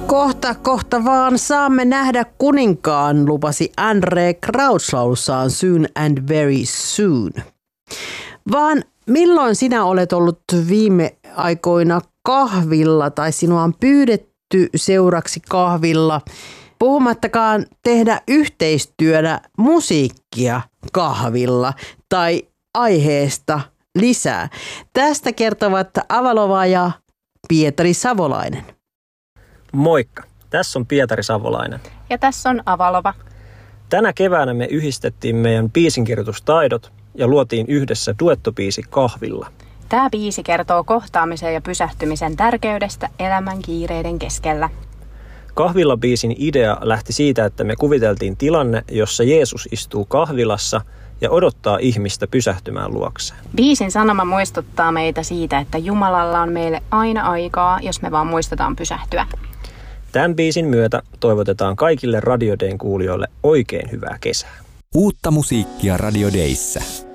Kohta vaan saamme nähdä kuninkaan, lupasi Andre Krautslausaan Soon and Very Soon. Vaan milloin sinä olet ollut viime aikoina kahvilla tai sinua on pyydetty seuraksi kahvilla, puhumattakaan tehdä yhteistyönä musiikkia kahvilla tai aiheesta lisää? Tästä kertovat Avalova ja Pietari Savolainen. Moikka, tässä on Pietari Savolainen. Ja tässä on Avalova. Tänä keväänä me yhdistettiin meidän biisinkirjoitustaidot ja luotiin yhdessä duettobiisi Kahvilla. Tämä biisi kertoo kohtaamisen ja pysähtymisen tärkeydestä elämän kiireiden keskellä. Kahvilla-biisin idea lähti siitä, että me kuviteltiin tilanne, jossa Jeesus istuu kahvilassa ja odottaa ihmistä pysähtymään luokseen. Biisin sanoma muistuttaa meitä siitä, että Jumalalla on meille aina aikaa, jos me vaan muistetaan pysähtyä. Tämän biisin myötä toivotetaan kaikille Radio Dayn kuulijoille oikein hyvää kesää. Uutta musiikkia Radio Dayssä.